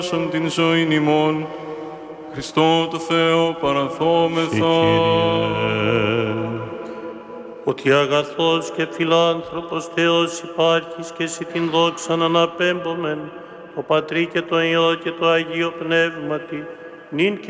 την ζωήν ημών, Χριστό το Θεό παραθόμεθα. Ότι αγαθός και φιλάνθρωπος Θεός υπάρχεις και εσύ την δόξαν αναπέμπομεν, το Πατρί και το Υιό και το Αγίο Πνεύματι, νυν και